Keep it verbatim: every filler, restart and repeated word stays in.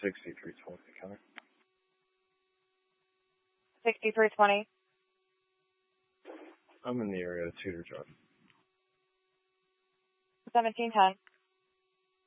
sixty-three twenty, Connor. sixty-three twenty. I'm in the area of Tudor Drive. seventeen ten.